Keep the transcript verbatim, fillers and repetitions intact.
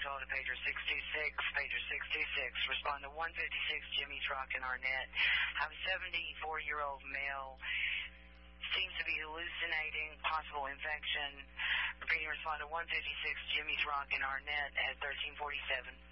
call to pager six two six, pager six two six. Respond to one fifty-six Jimmy's Rockin' Arnett. Have a seventy-four-year-old male. Seems to be hallucinating, possible infection. Repeating, respond to one fifty-six Jimmy's Rockin' Arnett at thirteen forty-seven.